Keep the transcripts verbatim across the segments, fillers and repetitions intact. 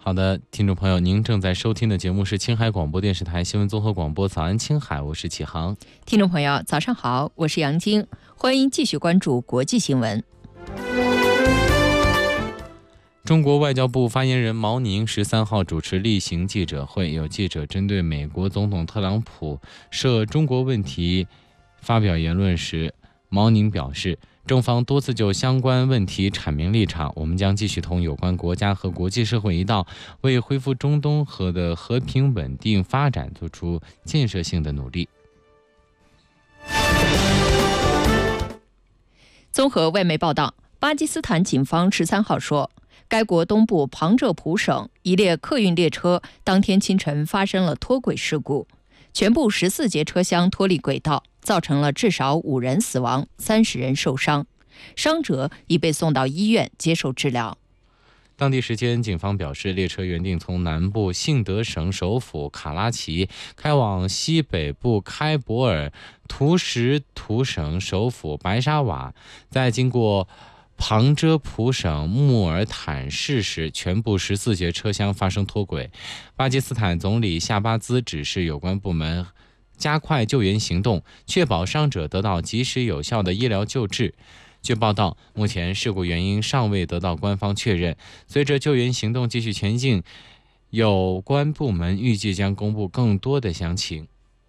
好的，听众朋友，您正在收听的节目是青海广播电视台新闻综合广播早安青海，我是启航。 听众朋友早上好，我是杨晶，欢迎继续关注国际新闻。 中国外交部发言人毛宁十三号主持例行记者会，有记者针对美国总统特朗普涉中国问题发表言论时，毛宁表示，中方多次就相关问题阐明立场，我们将继续同有关国家和国际社会一道，为恢复中东河的和平稳定发展做出建设性的努力。 综合外媒报道，巴基斯坦警方十三号说，该国东部旁遮普省一列客运列车当天清晨发生了脱轨事故，全部十四节车厢脱离轨道，造成了至少五人死亡，三十人受伤，伤者已被送到医院接受治疗。 当地时间，警方表示，列车原定从南部信德省首府卡拉奇开往西北部开伯尔图什图省首府白沙瓦，在经过旁遮普省穆尔坦市时，全部十四节车厢发生脱轨。巴基斯坦总理夏巴兹指示有关部门加快救援行动，确保伤者得到及时有效的医疗救治。据报道，目前事故原因尚未得到官方确认。随着救援行动继续前进，有关部门预计将公布更多的详情。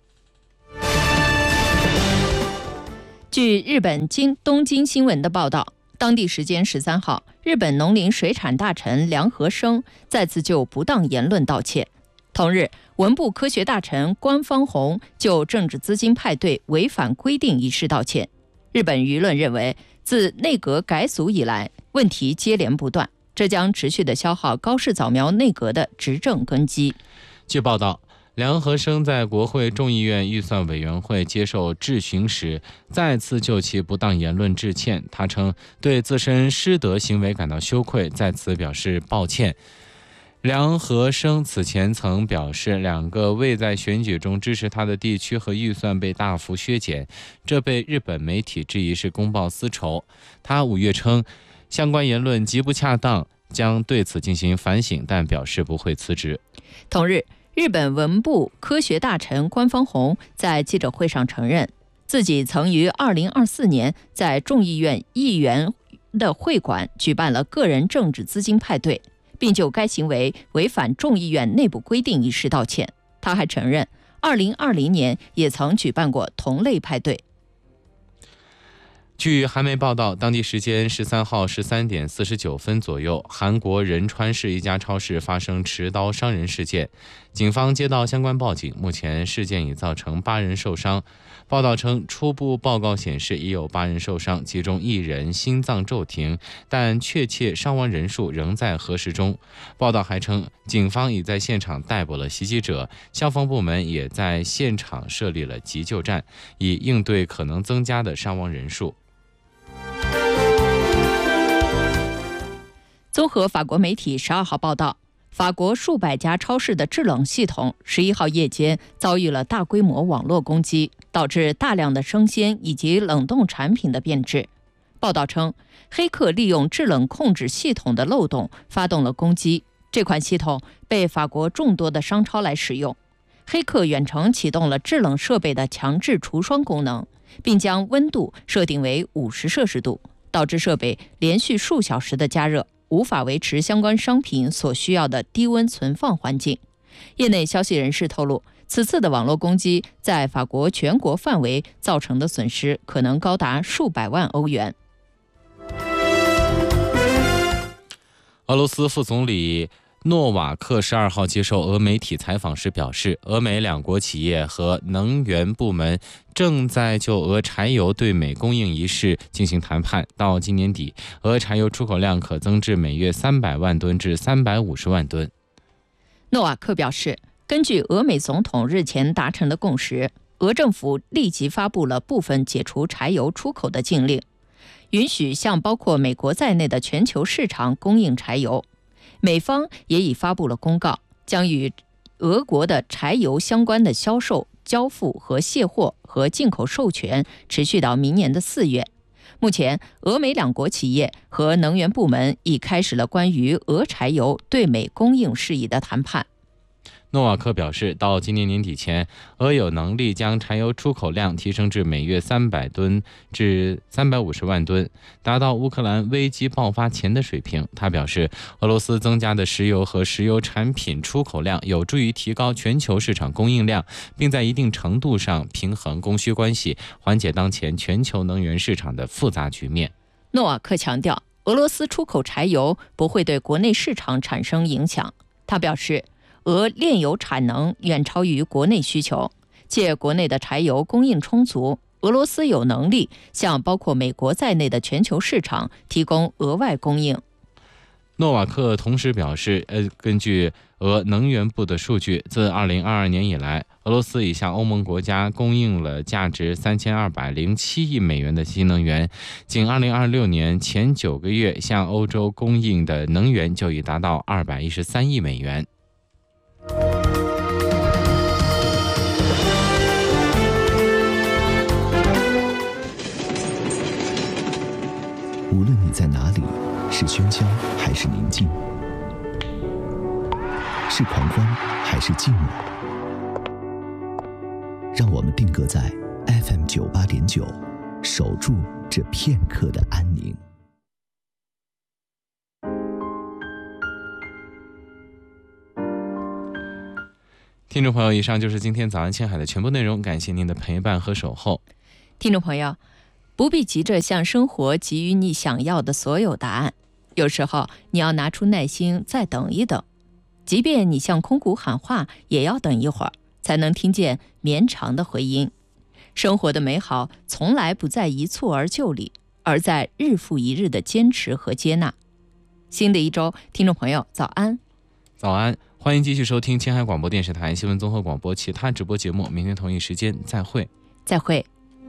据日本京东京新闻的报道，当地时间十三号，日本农林水产大臣梁和生再次就不当言论道歉。同日，文部科学大臣官方宏就政治资金派对违反规定一事道歉。日本舆论认为，自内阁改组以来，问题接连不断，这将持续地消耗高市早苗内阁的执政根基。 据报道，梁和生在国会众议院预算委员会接受质询时，再次就其不当言论致歉。他称对自身失德行为感到羞愧，在此表示抱歉。梁和生此前曾表示，两个未在选举中支持他的地区和预算被大幅削减，这被日本媒体质疑是公报私仇。他五月称，相关言论极不恰当，将对此进行反省，但表示不会辞职。 同日，日本文部科学大臣官方宏在记者会上承认，自己曾于二零二四年在众议院议员的会馆举办了个人政治资金派对，并就该行为违反众议院内部规定一事道歉。他还承认，二零二零年也曾举办过同类派对。 据韩媒报道，当地时间十三号十三点四十九分左右，韩国仁川市一家超市发生持刀伤人事件，警方接到相关报警，目前事件已造成八人受伤。报道称，初步报告显示已有八人受伤，其中一人心脏骤停，但确切伤亡人数仍在核实中。报道还称，警方已在现场逮捕了袭击者，消防部门也在现场设立了急救站，以应对可能增加的伤亡人数。 综合法国媒体十二号报道，法国数百家超市的制冷系统十一号夜间遭遇了大规模网络攻击，导致大量的生鲜以及冷冻产品的变质。报道称，黑客利用制冷控制系统的漏洞发动了攻击，这款系统被法国众多的商超来使用。黑客远程启动了制冷设备的强制除霜功能，并将温度设定为五十摄氏度，导致设备连续数小时的加热，无法维持相关商品所需要的低温存放环境。业内消息人士透露，此次的网络攻击在法国全国范围造成的损失可能高达数百万欧元。 俄罗斯副总理诺瓦克十二号接受俄媒体采访时表示，俄美两国企业和能源部门正在就俄柴油对美供应一事进行谈判，到今年底，俄柴油出口量可增至每月三百万吨至三百五十万吨。 诺瓦克表示，根据俄美总统日前达成的共识，俄政府立即发布了部分解除柴油出口的禁令，允许向包括美国在内的全球市场供应柴油。美方也已发布了公告，将与俄国的柴油相关的销售、交付和卸货和进口授权持续到明年的四月。 目前，俄美两国企业和能源部门已开始了关于俄柴油对美供应事宜的谈判。 诺瓦克表示，到今年年底前，俄有能力将柴油出口量提升至每月三百吨至三百五十万吨，达到乌克兰危机爆发前的水平。他表示，俄罗斯增加的石油和石油产品出口量有助于提高全球市场供应量，并在一定程度上平衡供需关系，缓解当前全球能源市场的复杂局面。 诺瓦克强调，俄罗斯出口柴油不会对国内市场产生影响。他表示，俄炼油产能远超于国内需求，借国内的柴油供应充足，俄罗斯有能力向包括美国在内的全球市场提供额外供应。 诺瓦克同时表示，呃，根据俄能源部的数据，自二零二二年以来，俄罗斯已向欧盟国家供应了价值三千二百零七亿美元的新能源，仅二零二六年前九个月向欧洲供应的能源就已达到二百一十三亿美元。 无论你在哪里，是喧嚣还是宁静，是狂欢还是静默，让我们定格在 F M 九八点九，守住这片刻的安宁。 听众朋友，以上就是今天早安青海的全部内容，感谢您的陪伴和守候。 听众朋友，不必急着向生活给予你想要的所有答案，有时候你要拿出耐心再等一等，即便你向空谷喊话，也要等一会儿，才能听见绵长的回音。生活的美好从来不在一蹴而就里，而在日复一日的坚持和接纳。新的一周，听众朋友早安。 早安，欢迎继续收听青海广播电视台新闻综合广播其他直播节目，明天同一时间再会。 再会。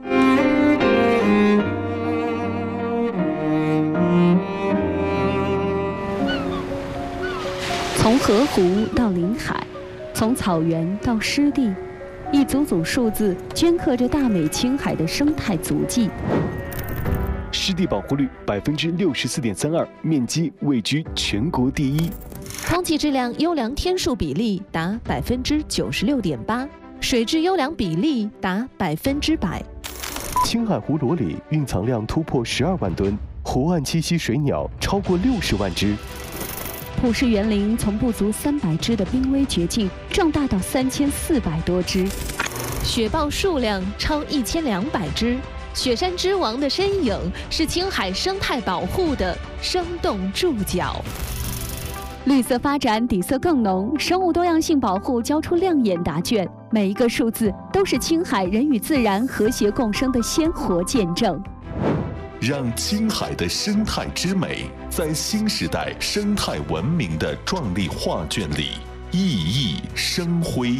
从河湖到临海，从草原到湿地，一组组数字镌刻着大美青海的生态足迹。 湿地保护率百分之六十四点三二，面积位居全国第一。 空气质量优良天数比例达百分之九十六点八，水质优良比例达百分之百。 青海湖螺里蕴藏量突破十二万吨，湖岸栖息水鸟超过六十万只。 普氏园林从不足三百只的濒危绝境壮大到三千四百多只， 雪豹数量超一千两百只。雪山之王的身影是青海生态保护的生动注脚。 绿色发展底色更浓，生物多样性保护交出亮眼答卷，每一个数字都是青海人与自然和谐共生的鲜活见证。 让青海的生态之美在新时代生态文明的壮丽画卷里熠熠生辉。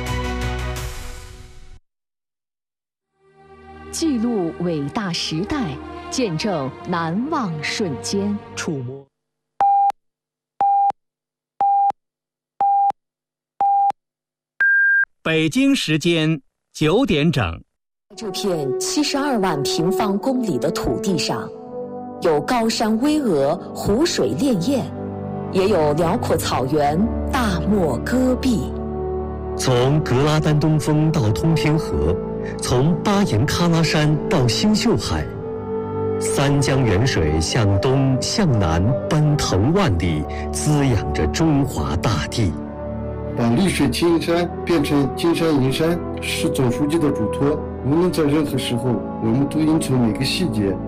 记录伟大时代，见证难忘瞬间，触摸。 北京时间九点整。 这片七十二万平方公里的土地上，有高山巍峨、湖水潋滟，也有辽阔草原、大漠戈壁。 从格拉丹东峰到通天河，从巴颜喀拉山到星宿海，三江源水向东向南奔腾万里，滋养着中华大地。 把绿水青山变成金山银山是总书记的嘱托。无论在任何时候，我们都应从每个细节